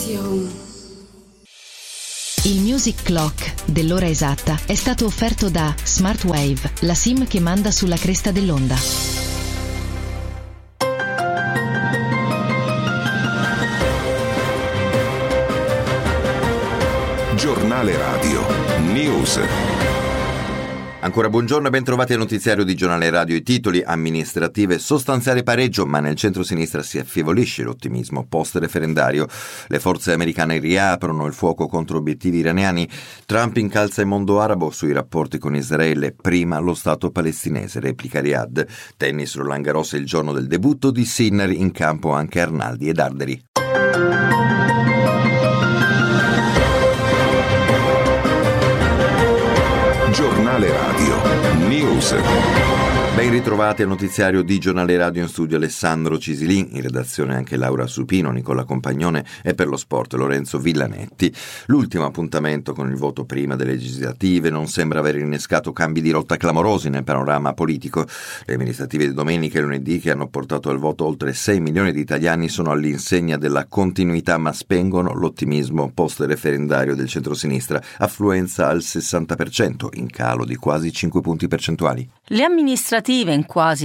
Il Music Clock dell'ora esatta è stato offerto da Smart Wave, la SIM che manda sulla cresta dell'onda. Giornale Radio News. Ancora buongiorno e ben trovati al notiziario di Giornale Radio. I titoli: amministrative sostanziale pareggio, ma nel centro-sinistra si affievolisce l'ottimismo post-referendario. Le forze americane riaprono il fuoco contro obiettivi iraniani. Trump incalza il mondo arabo sui rapporti con Israele. Prima lo Stato palestinese, replica Riyadh. Tennis, Roland Garros, il giorno del debutto di Sinner, in campo anche Arnaldi ed Arderi. Giornale Radio News. Ben ritrovati al notiziario di Giornale Radio, in studio Alessandro Cisilin, in redazione anche Laura Supino, Nicola Compagnone e per lo sport Lorenzo Villanetti. L'ultimo appuntamento con il voto prima delle legislative non sembra aver innescato cambi di rotta clamorosi nel panorama politico. Le amministrative di domenica e lunedì, che hanno portato al voto oltre 6 milioni di italiani, sono all'insegna della continuità, ma spengono l'ottimismo post-referendario del centrosinistra. Affluenza al 60%, in calo di quasi 5 punti percentuali. Le amministrative in quasi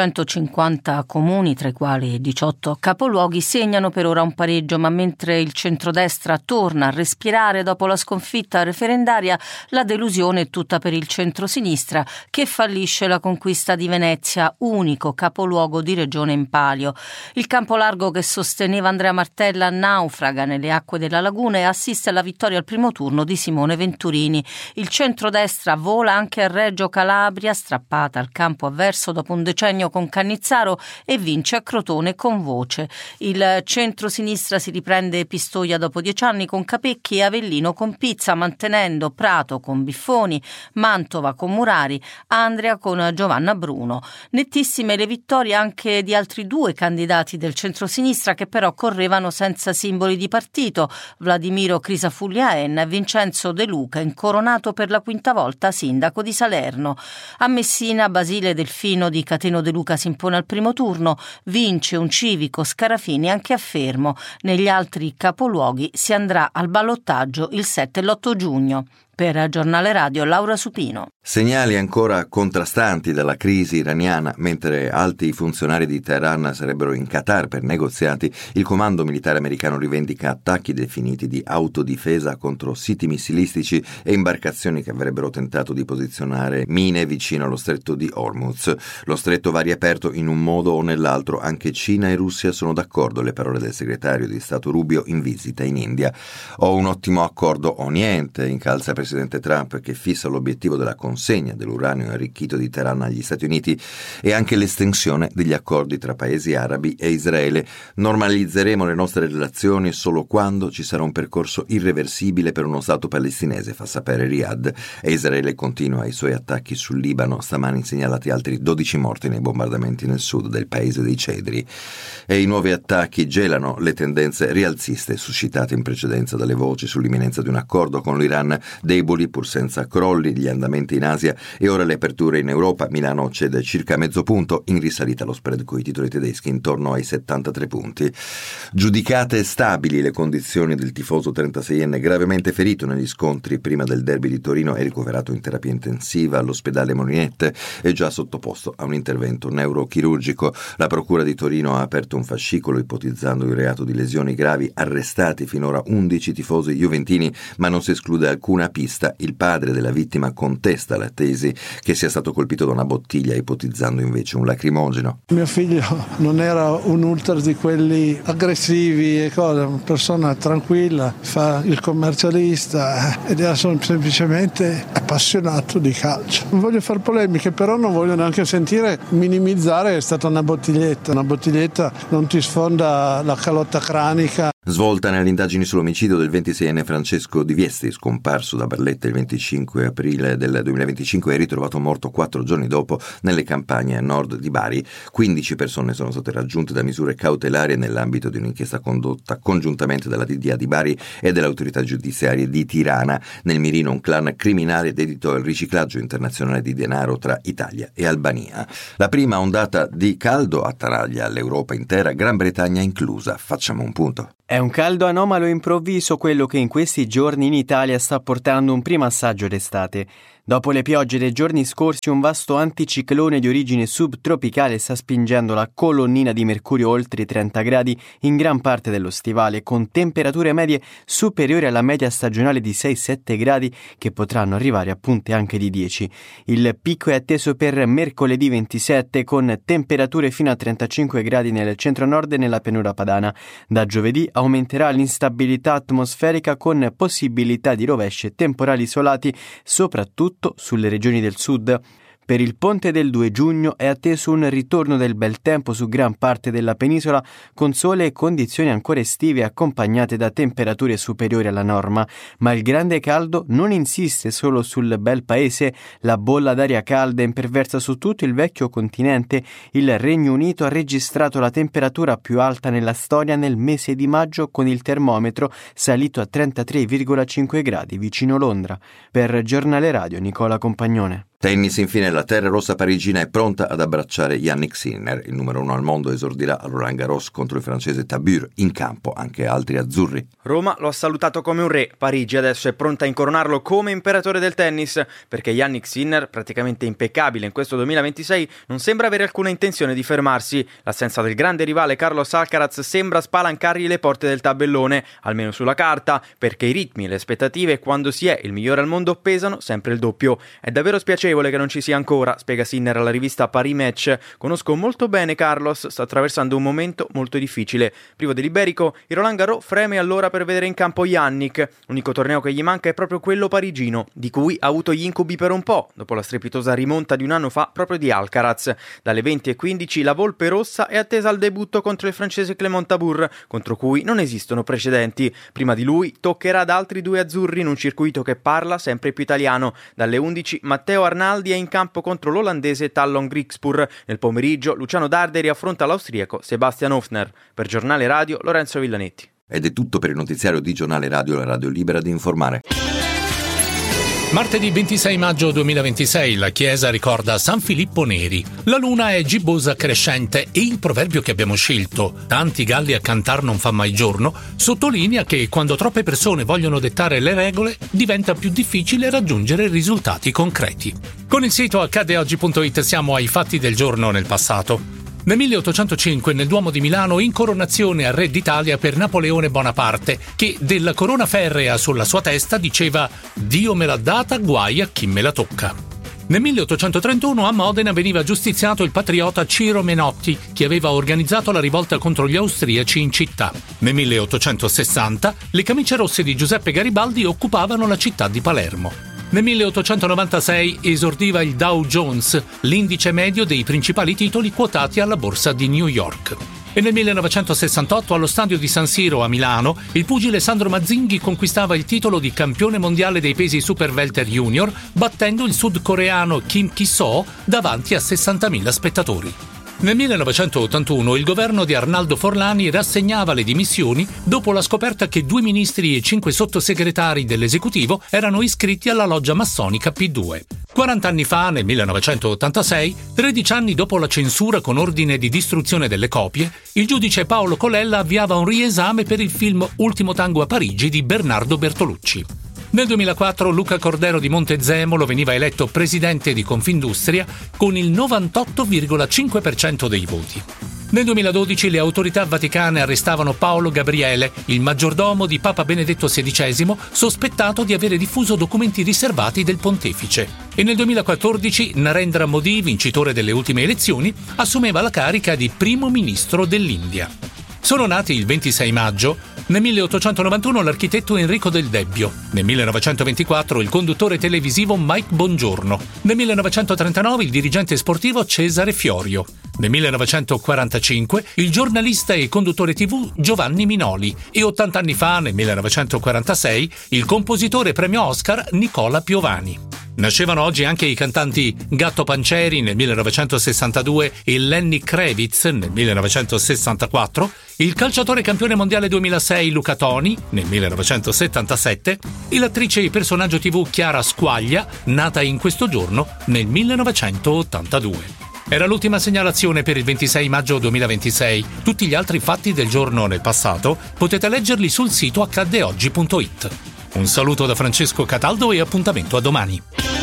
750 comuni, tra i quali 18 capoluoghi, segnano per ora un pareggio, ma mentre il centrodestra torna a respirare dopo la sconfitta referendaria, la delusione è tutta per il centrosinistra, che fallisce la conquista di Venezia, unico capoluogo di regione in palio. Il Campolargo, che sosteneva Andrea Martella, naufraga nelle acque della laguna e assiste alla vittoria al primo turno di Simone Venturini. Il centrodestra vola anche a Reggio Calabria, strappata al campo avverso dopo un decennio con Cannizzaro, e vince a Crotone con Voce. Il centro-sinistra si riprende Pistoia dopo 10 anni con Capecchi e Avellino con Pizza, mantenendo Prato con Biffoni, Mantova con Murari, Andria con Giovanna Bruno. Nettissime le vittorie anche di altri 2 candidati del centro-sinistra, che però correvano senza simboli di partito: Vladimiro Crisafulli-Aen e Vincenzo De Luca, incoronato per la 5ª volta sindaco di Salerno. A Messina, Basile Delfino di Cateno De Luca si impone al primo turno, vince un civico Scarafini anche a Fermo. Negli altri capoluoghi si andrà al ballottaggio il 7 e l'8 giugno. Per Giornale Radio, Laura Supino. Segnali ancora contrastanti dalla crisi iraniana. Mentre alti funzionari di Teheran sarebbero in Qatar per negoziati, il comando militare americano rivendica attacchi definiti di autodifesa contro siti missilistici e imbarcazioni che avrebbero tentato di posizionare mine vicino allo stretto di Hormuz. Lo stretto va riaperto in un modo o nell'altro. Anche Cina e Russia sono d'accordo, le parole del segretario di Stato Rubio in visita in India. O un ottimo accordo o niente, incalza il presidente Trump, che fissa l'obiettivo della consegna dell'uranio arricchito di Teheran agli Stati Uniti e anche l'estensione degli accordi tra paesi arabi e Israele. Normalizzeremo le nostre relazioni solo quando ci sarà un percorso irreversibile per uno Stato palestinese, fa sapere Riyadh. E Israele continua i suoi attacchi sul Libano, stamani segnalati altri 12 morti nei bombardamenti nel sud del paese dei cedri. E i nuovi attacchi gelano le tendenze rialziste suscitate in precedenza dalle voci sull'imminenza di un accordo con l'Iran. Deboli pur senza crolli gli andamenti in Asia e ora le aperture in Europa. Milano cede circa mezzo punto, in risalita lo spread coi titoli tedeschi intorno ai 73 punti. Giudicate stabili le condizioni del tifoso 36enne gravemente ferito negli scontri prima del derby di Torino e ricoverato in terapia intensiva all'ospedale Molinette, è già sottoposto a un intervento neurochirurgico. La procura di Torino ha aperto un fascicolo ipotizzando il reato di lesioni gravi. Arrestati finora 11 tifosi juventini, ma non si esclude alcuna pista. Il padre della vittima contesta la tesi che sia stato colpito da una bottiglia, ipotizzando invece un lacrimogeno. Mio figlio non era un ultra di quelli aggressivi e cose, una persona tranquilla, fa il commercialista ed era semplicemente appassionato di calcio. Non voglio fare polemiche, però non voglio neanche sentire minimizzare. È stata una bottiglietta non ti sfonda la calotta cranica. Svolta nelle indagini sull'omicidio del 26enne Francesco Di Viesti, scomparso da Barletta il 25 aprile del 2025 è ritrovato morto 4 giorni dopo nelle campagne a nord di Bari. 15 persone sono state raggiunte da misure cautelari nell'ambito di un'inchiesta condotta congiuntamente dalla DDA di Bari e delle autorità giudiziarie di Tirana. Nel mirino un clan criminale dedito al riciclaggio internazionale di denaro tra Italia e Albania. La prima ondata di caldo attanaglia l'Europa intera, Gran Bretagna inclusa. Facciamo un punto. È un caldo anomalo e improvviso quello che in questi giorni in Italia sta portando un primo assaggio d'estate. Dopo le piogge dei giorni scorsi, un vasto anticiclone di origine subtropicale sta spingendo la colonnina di mercurio oltre i 30 gradi in gran parte dello stivale, con temperature medie superiori alla media stagionale di 6-7 gradi che potranno arrivare a punte anche di 10. Il picco è atteso per mercoledì 27 con temperature fino a 35 gradi nel centro-nord e nella pianura padana. Da giovedì aumenterà l'instabilità atmosferica con possibilità di rovesce temporali isolati, soprattutto sulle regioni del sud. Per il ponte del 2 giugno è atteso un ritorno del bel tempo su gran parte della penisola, con sole e condizioni ancora estive accompagnate da temperature superiori alla norma, ma il grande caldo non insiste solo sul bel paese. La bolla d'aria calda imperversa su tutto il vecchio continente. Il Regno Unito ha registrato la temperatura più alta nella storia nel mese di maggio, con il termometro salito a 33,5 gradi vicino Londra. Per Giornale Radio, Nicola Compagnone. Tennis, infine, la terra rossa parigina è pronta ad abbracciare Jannik Sinner. Il numero 1 al mondo esordirà a Roland Garros contro il francese Tabur. In campo anche altri azzurri. Roma lo ha salutato come un re. Parigi adesso è pronta a incoronarlo come imperatore del tennis, perché Jannik Sinner, praticamente impeccabile in questo 2026, non sembra avere alcuna intenzione di fermarsi. L'assenza del grande rivale Carlos Alcaraz sembra spalancargli le porte del tabellone, almeno sulla carta, perché i ritmi e le aspettative quando si è il migliore al mondo pesano sempre il doppio. È davvero spiacevole che non ci sia ancora, spiega Sinner alla rivista Paris Match. Conosco molto bene Carlos, sta attraversando un momento molto difficile. Privo dell'Iberico, il Roland Garros freme allora per vedere in campo Jannik. L'unico torneo che gli manca è proprio quello parigino, di cui ha avuto gli incubi per un po', dopo la strepitosa rimonta di un anno fa proprio di Alcaraz. Dalle 20:15 la Volpe rossa è attesa al debutto contro il francese Clément Tabur, contro cui non esistono precedenti. Prima di lui toccherà ad altri 2 azzurri in un circuito che parla sempre più italiano. Dalle 11 Matteo Arnaldi è in campo contro l'olandese Tallon Griekspoor. Nel pomeriggio Luciano Darderi affronta l'austriaco Sebastian Hofner. Per Giornale Radio, Lorenzo Villanetti. Ed è tutto per il notiziario di Giornale Radio, la radio libera di informare. Martedì 26 maggio 2026 la Chiesa ricorda San Filippo Neri. La luna è gibbosa crescente e il proverbio che abbiamo scelto, tanti galli a cantar non fa mai giorno, sottolinea che quando troppe persone vogliono dettare le regole diventa più difficile raggiungere risultati concreti. Con il sito accadeoggi.it siamo ai fatti del giorno nel passato. Nel 1805 nel Duomo di Milano incoronazione a re d'Italia per Napoleone Bonaparte, che della corona ferrea sulla sua testa diceva «Dio me l'ha data, guai a chi me la tocca». Nel 1831 a Modena veniva giustiziato il patriota Ciro Menotti, che aveva organizzato la rivolta contro gli austriaci in città. Nel 1860 le camicie rosse di Giuseppe Garibaldi occupavano la città di Palermo. Nel 1896 esordiva il Dow Jones, l'indice medio dei principali titoli quotati alla borsa di New York. E nel 1968 allo stadio di San Siro a Milano il pugile Sandro Mazzinghi conquistava il titolo di campione mondiale dei pesi super welter junior, battendo il sudcoreano Kim Ki-soo davanti a 60.000 spettatori. Nel 1981 il governo di Arnaldo Forlani rassegnava le dimissioni dopo la scoperta che 2 ministri e 5 sottosegretari dell'esecutivo erano iscritti alla loggia massonica P2. 40 anni fa, nel 1986, 13 anni dopo la censura con ordine di distruzione delle copie, il giudice Paolo Colella avviava un riesame per il film Ultimo tango a Parigi di Bernardo Bertolucci. Nel 2004 Luca Cordero di Montezemolo veniva eletto presidente di Confindustria con il 98,5% dei voti. Nel 2012 le autorità vaticane arrestavano Paolo Gabriele, il maggiordomo di Papa Benedetto XVI, sospettato di avere diffuso documenti riservati del pontefice. E nel 2014 Narendra Modi, vincitore delle ultime elezioni, assumeva la carica di primo ministro dell'India. Sono nati il 26 maggio Nel 1891 l'architetto Enrico Del Debbio. Nel 1924 il conduttore televisivo Mike Bongiorno. Nel 1939 il dirigente sportivo Cesare Fiorio. Nel 1945 il giornalista e conduttore TV Giovanni Minoli e 80 anni fa, nel 1946, il compositore premio Oscar Nicola Piovani. Nascevano oggi anche i cantanti Gatto Pancieri nel 1962 e Lenny Kravitz nel 1964, il calciatore campione mondiale 2006 Luca Toni nel 1977 e l'attrice e personaggio TV Chiara Squaglia, nata in questo giorno nel 1982. Era l'ultima segnalazione per il 26 maggio 2026. Tutti gli altri fatti del giorno nel passato potete leggerli sul sito accaddeoggi.it. Un saluto da Francesco Cataldo e appuntamento a domani.